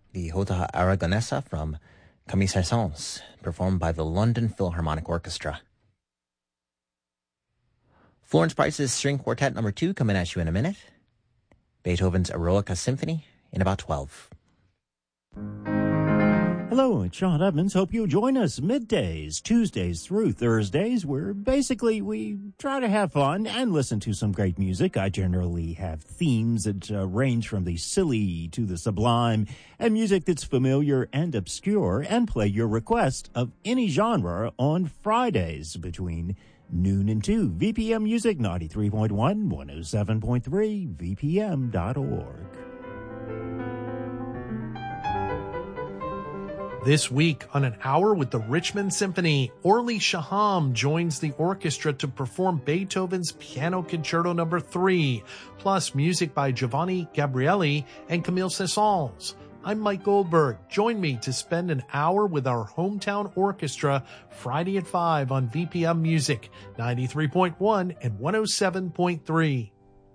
the Jota Aragonesa from Camille Saint-Saëns, performed by the London Philharmonic Orchestra. Florence Price's String Quartet No. 2 coming at you in a minute. Beethoven's Eroica Symphony in about 12. Hello, it's Sean Evans. Hope you join us middays, Tuesdays through Thursdays, where basically we try to have fun and listen to some great music. I generally have themes that range from the silly to the sublime, and music that's familiar and obscure, and play your request of any genre on Fridays between noon and 2. VPM Music 93.1, 107.3, VPM.org. This week on An Hour with the Richmond Symphony, Orly Shaham joins the orchestra to perform Beethoven's Piano Concerto No. 3, plus music by Giovanni Gabrieli and Camille Saint-Saëns. I'm Mike Goldberg. Join me to spend an hour with our hometown orchestra Friday at 5 on VPM Music 93.1 and 107.3.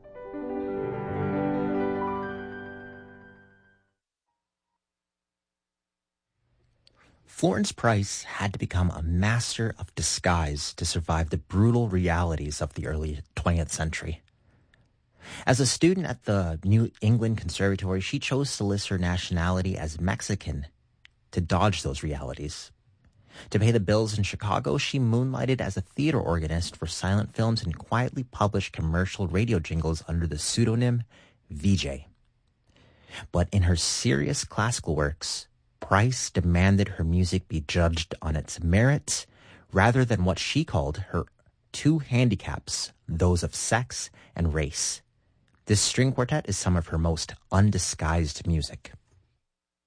Florence Price had to become a master of disguise to survive the brutal realities of the early 20th century. As a student at the New England Conservatory, she chose to list her nationality as Mexican to dodge those realities. To pay the bills in Chicago, she moonlighted as a theater organist for silent films and quietly published commercial radio jingles under the pseudonym VJ. But in her serious classical works, Price demanded her music be judged on its merits rather than what she called her two handicaps, those of sex and race. This string quartet is some of her most undisguised music.